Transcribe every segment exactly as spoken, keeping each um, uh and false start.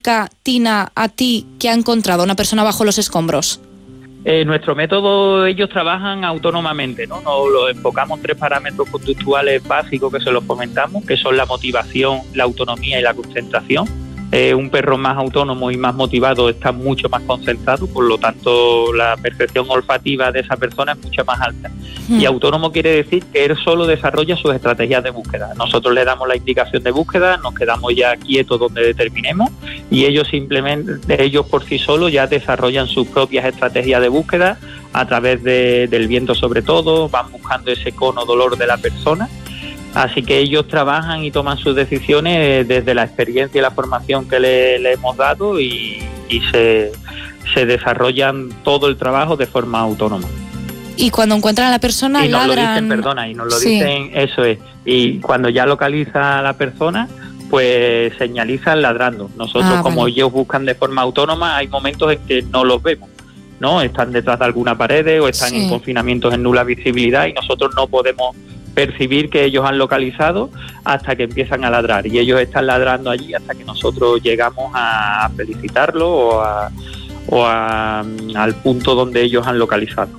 Tina, a ti, que ha encontrado una persona bajo los escombros? Eh, nuestro método, ellos trabajan autónomamente, ¿no? Nos lo enfocamos en tres parámetros conductuales básicos que se los comentamos, que son la motivación, la autonomía y la concentración. Eh, un perro más autónomo y más motivado está mucho más concentrado, por lo tanto la percepción olfativa de esa persona es mucho más alta. Mm. Y autónomo quiere decir que él solo desarrolla sus estrategias de búsqueda. Nosotros le damos la indicación de búsqueda, nos quedamos ya quietos donde determinemos y ellos simplemente, ellos por sí solos ya desarrollan sus propias estrategias de búsqueda a través de, del viento sobre todo, van buscando ese cono dolor de la persona. Así que ellos trabajan y toman sus decisiones desde la experiencia y la formación que le, le hemos dado y, y se, se desarrollan todo el trabajo de forma autónoma. Y cuando encuentran a la persona, y nos ladran... lo dicen, perdona, y nos lo sí. dicen, eso es. Y cuando ya localiza a la persona, pues señalizan ladrando. Nosotros, ah, como vale. ellos buscan de forma autónoma, hay momentos en que no los vemos, ¿no? Están detrás de alguna pared o están sí. en confinamientos en nula visibilidad y nosotros no podemos percibir que ellos han localizado hasta que empiezan a ladrar y ellos están ladrando allí hasta que nosotros llegamos a felicitarlo o, a, o a, al punto donde ellos han localizado.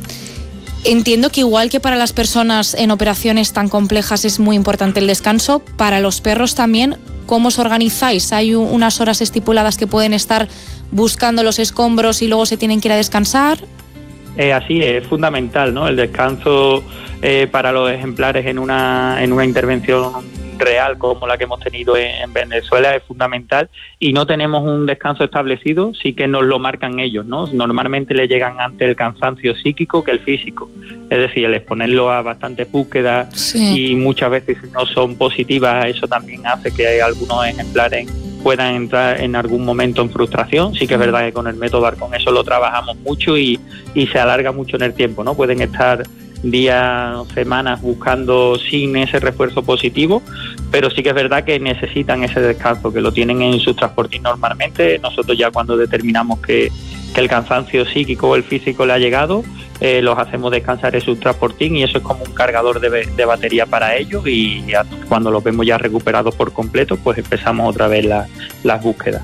Entiendo que igual que para las personas en operaciones tan complejas es muy importante el descanso, para los perros también, ¿cómo os organizáis? ¿Hay unas horas estipuladas que pueden estar buscando los escombros y luego se tienen que ir a descansar? Eh, así es, es fundamental, ¿no? El descanso eh, para los ejemplares en una en una intervención real como la que hemos tenido en, en Venezuela es fundamental y no tenemos un descanso establecido, sí que nos lo marcan ellos, ¿no? Normalmente le llegan antes el cansancio psíquico que el físico, es decir, el exponerlo a bastantes búsquedas sí. y muchas veces si no son positivas, eso también hace que algunos ejemplares puedan entrar en algún momento en frustración. Sí que es verdad que con el método Arcón eso lo trabajamos mucho y, y se alarga mucho en el tiempo, ¿no? Pueden estar días, semanas buscando sin ese refuerzo positivo, pero sí que es verdad que necesitan ese descanso, que lo tienen en su transportín normalmente. Nosotros ya cuando determinamos que, que el cansancio psíquico o el físico le ha llegado, eh, los hacemos descansar en su transportín y eso es como un cargador de, de batería para ellos y ya, cuando los vemos ya recuperados por completo, pues empezamos otra vez la, las búsquedas.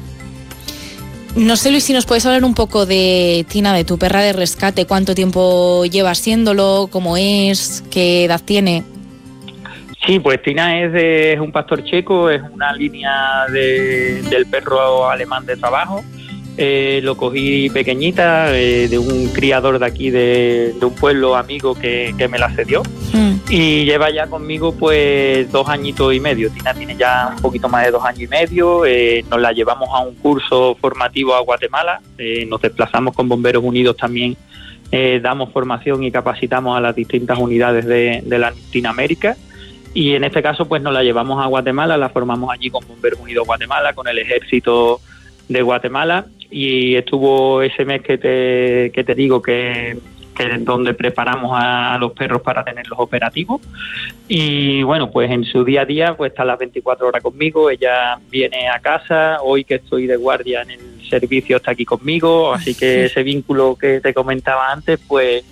No sé, Luis, si nos puedes hablar un poco de Tina, de tu perra de rescate. ¿Cuánto tiempo lleva haciéndolo? ¿Cómo es? ¿Qué edad tiene? Sí, pues Tina es, de, es un pastor checo, es una línea de, del perro alemán de trabajo. Eh, lo cogí pequeñita eh, de un criador de aquí de, de un pueblo amigo que, que me la cedió mm. y lleva ya conmigo pues dos añitos y medio. Tina tiene ya un poquito más de dos años y medio. Eh, nos la llevamos a un curso formativo a Guatemala, eh, nos desplazamos con Bomberos Unidos también, eh, damos formación y capacitamos a las distintas unidades de, de Latinoamérica. Y en este caso pues nos la llevamos a Guatemala, la formamos allí con Bomberos Unidos Guatemala, con el ejército de Guatemala y estuvo ese mes que te que te digo que, que es donde preparamos a, a los perros para tenerlos operativos y bueno, pues en su día a día pues está las veinticuatro horas conmigo, ella viene a casa, hoy que estoy de guardia en el servicio está aquí conmigo, así que ese vínculo que te comentaba antes pues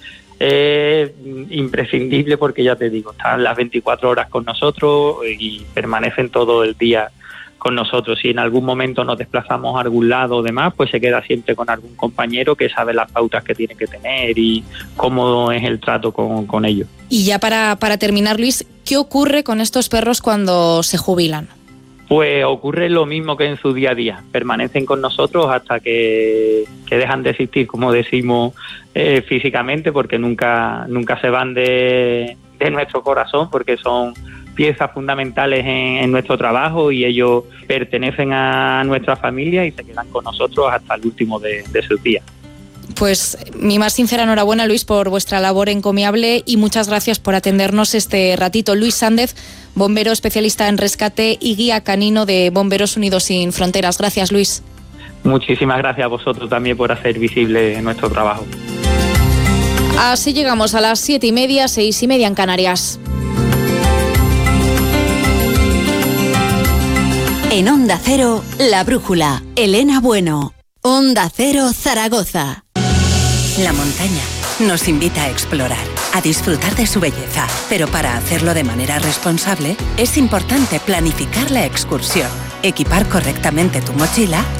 es imprescindible porque ya te digo, están las veinticuatro horas con nosotros y permanecen todo el día con nosotros. Si en algún momento nos desplazamos a algún lado o demás, pues se queda siempre con algún compañero que sabe las pautas que tiene que tener y cómo es el trato con, con ellos. Y ya para, para terminar, Luis, ¿qué ocurre con estos perros cuando se jubilan? Pues ocurre lo mismo que en su día a día. Permanecen con nosotros hasta que, que dejan de existir, como decimos, eh, físicamente, porque nunca, nunca se van de, de nuestro corazón, porque son piezas fundamentales en, en nuestro trabajo y ellos pertenecen a nuestra familia y se quedan con nosotros hasta el último de, de sus días. Pues mi más sincera enhorabuena, Luis, por vuestra labor encomiable y muchas gracias por atendernos este ratito. Luis Sández, bombero especialista en rescate y guía canino de Bomberos Unidos Sin Fronteras. Gracias, Luis. Muchísimas gracias a vosotros también por hacer visible nuestro trabajo. Así llegamos a las siete y media, seis y media en Canarias. En Onda Cero, La Brújula, Elena Bueno. Onda Cero, Zaragoza. La montaña nos invita a explorar. a disfrutar de su belleza. Pero para hacerlo de manera responsable, es importante planificar la excursión, equipar correctamente tu mochila